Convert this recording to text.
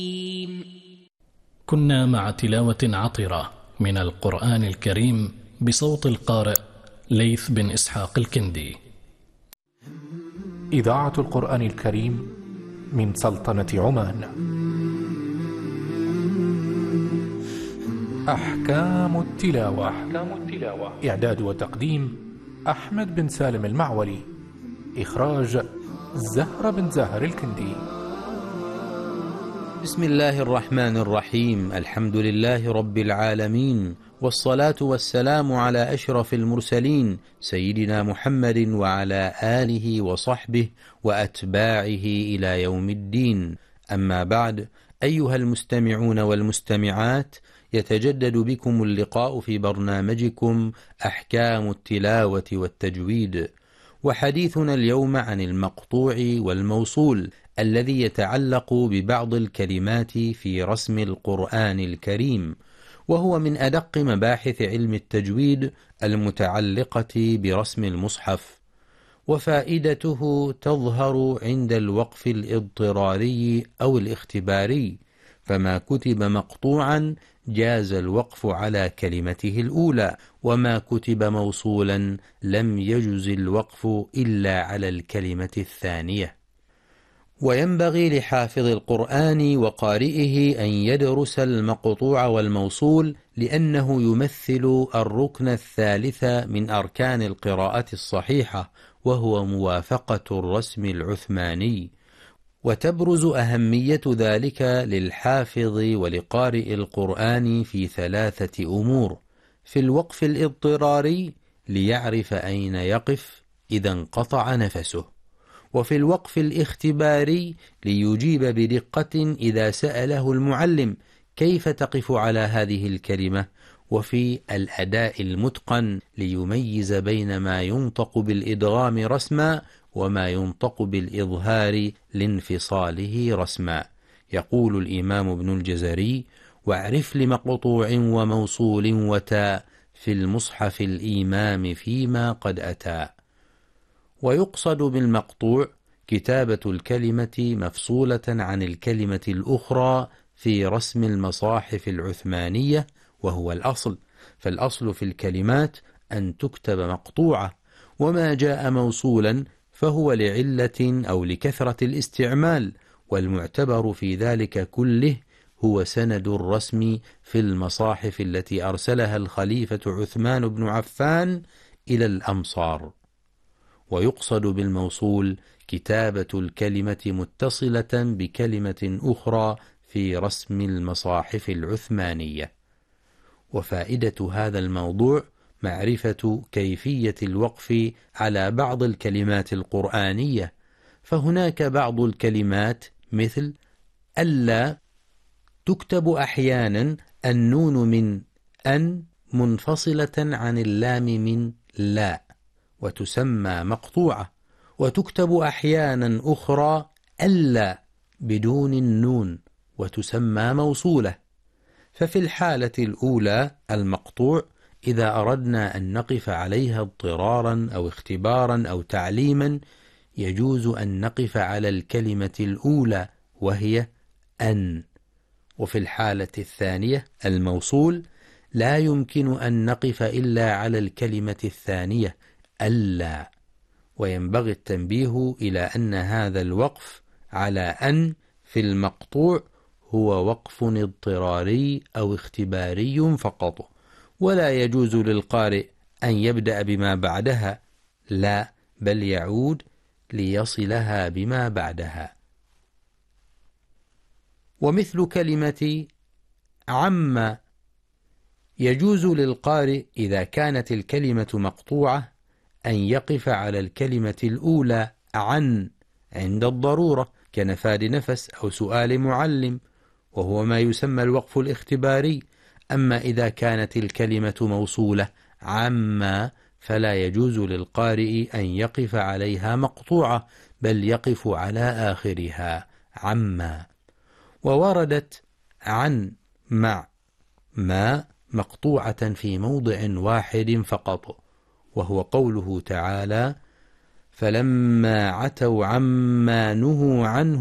كنا مع تلاوة عطرة من القرآن الكريم بصوت القارئ ليث بن إسحاق الكندي. إذاعة القرآن الكريم من سلطنة عمان. أحكام التلاوة. إعداد وتقديم أحمد بن سالم المعولي. إخراج زهرة بن زاهر الكندي. بسم الله الرحمن الرحيم. الحمد لله رب العالمين، والصلاة والسلام على أشرف المرسلين سيدنا محمد وعلى آله وصحبه وأتباعه إلى يوم الدين. أما بعد، أيها المستمعون والمستمعات، يتجدد بكم اللقاء في برنامجكم أحكام التلاوة والتجويد، وحديثنا اليوم عن المقطوع والموصول الذي يتعلق ببعض الكلمات في رسم القرآن الكريم، وهو من أدق مباحث علم التجويد المتعلقة برسم المصحف، وفائدته تظهر عند الوقف الاضطراري أو الاختباري، فما كتب مقطوعا جاز الوقف على كلمته الأولى، وما كتب موصولا لم يجز الوقف إلا على الكلمة الثانية. وينبغي لحافظ القرآن وقارئه أن يدرس المقطوع والموصول، لأنه يمثل الركن الثالث من أركان القراءة الصحيحة، وهو موافقة الرسم العثماني. وتبرز أهمية ذلك للحافظ ولقارئ القرآن في ثلاثة أمور: في الوقف الاضطراري ليعرف أين يقف إذا انقطع نفسه، وفي الوقف الاختباري ليجيب بدقة إذا سأله المعلم كيف تقف على هذه الكلمة، وفي الأداء المتقن ليميز بين ما ينطق بالإدغام رسما وما ينطق بالإظهار لانفصاله رسما. يقول الإمام ابن الجزري: واعرف لمقطوع وموصول وتاء في المصحف الإيمام فيما قد أتى. ويقصد بالمقطوع كتابة الكلمة مفصولة عن الكلمة الأخرى في رسم المصاحف العثمانية، وهو الأصل، فالأصل في الكلمات أن تكتب مقطوعة، وما جاء موصولا فهو لعلة أو لكثرة الاستعمال، والمعتبر في ذلك كله هو سند الرسم في المصاحف التي أرسلها الخليفة عثمان بن عفان إلى الأمصار. ويقصد بالموصول كتابة الكلمة متصلة بكلمة أخرى في رسم المصاحف العثمانية. وفائدة هذا الموضوع معرفة كيفية الوقف على بعض الكلمات القرآنية، فهناك بعض الكلمات مثل ألا تكتب أحيانا النون من أن منفصلة عن اللام من لا وتسمى مقطوعة، وتكتب أحيانا أخرى ألا بدون النون وتسمى موصولة. ففي الحالة الأولى المقطوع إذا أردنا أن نقف عليها اضطرارا أو اختبارا أو تعليما يجوز أن نقف على الكلمة الأولى وهي أن. وفي الحالة الثانية الموصول لا يمكن أن نقف إلا على الكلمة الثانية ألا. وينبغي التنبيه إلى أن هذا الوقف على أن في المقطوع هو وقف اضطراري أو اختباري فقط، ولا يجوز للقارئ أن يبدأ بما بعدها، لا، بل يعود ليصلها بما بعدها. ومثل كلمة عم يجوز للقارئ إذا كانت الكلمة مقطوعة أن يقف على الكلمة الأولى عن عند الضرورة كنفاد نفس أو سؤال معلم، وهو ما يسمى الوقف الاختباري. أما إذا كانت الكلمة موصولة عما فلا يجوز للقارئ أن يقف عليها مقطوعة، بل يقف على آخرها عما. ووردت عن مع ما مقطوعة في موضع واحد فقط، وهو قوله تعالى: فلما عتوا عما نهوا عنه